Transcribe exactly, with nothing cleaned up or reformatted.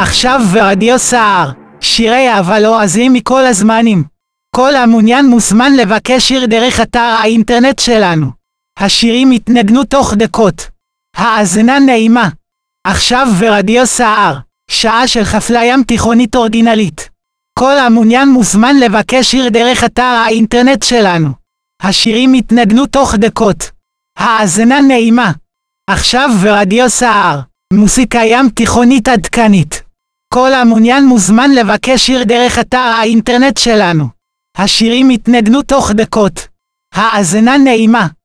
עכשיו ברדיו סער, שירי אהבה לועזים מכל הזמנים. כל המעוניין מוזמן לבקש שיר דרך אתר האינטרנט שלנו. השירים יתנגנו תוך דקות. האזנה נעימה. עכשיו ברדיו סער, שעה של חפלה ים תיכונית אורגינלית. כל המעוניין מוזמן לבקש שיר דרך אתר האינטרנט שלנו. השירים יתנגנו תוך דקות. האזנה נעימה. עכשיו ברדיו סער, מוסיקה ים תיכונית עדכנית. כל המעוניין מוזמן לבקש שיר דרך אתר האינטרנט שלנו. השירים יתנגנו תוך דקות. האזנה נעימה.